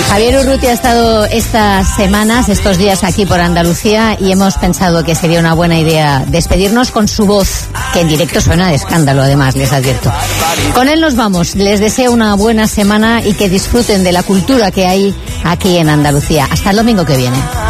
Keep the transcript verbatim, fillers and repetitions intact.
Javier Urrutia ha estado estas semanas, estos días aquí por Andalucía y hemos pensado que sería una buena idea despedirnos con su voz, que en directo suena de escándalo, además, les advierto. Con él nos vamos. Les deseo una buena semana y que disfruten de la cultura que hay aquí en Andalucía. Hasta el domingo que viene.